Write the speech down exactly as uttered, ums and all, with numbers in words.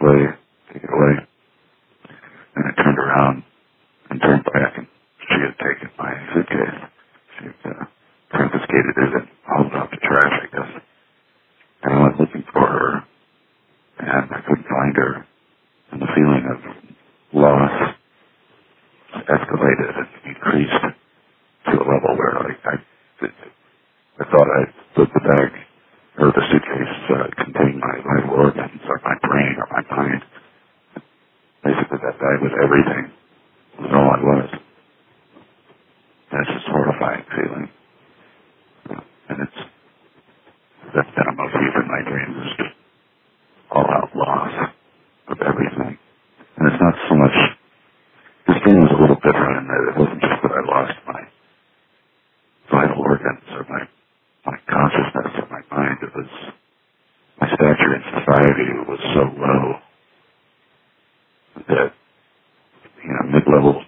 away, take it away. And I turned around and turned back, and she had taken my suitcase. She had uh, confiscated it and hauled it off the trash, I guess. And I went looking for her, and I couldn't find her. And the feeling of loss escalated and increased to a level where, like, I, I thought I put the bag or the suitcase uh, contained my vital organs or my brain or my mind. Basically, that bag was everything. It was all I was. And it's just a horrifying feeling. And it's, that's been a motif in my dreams, is just all-out loss of everything. And it's not so much, this dream was a little different in that it wasn't just that I lost my vital organs or my, my consciousness or my mind. It was, my stature in society was so low that, you know, mid-level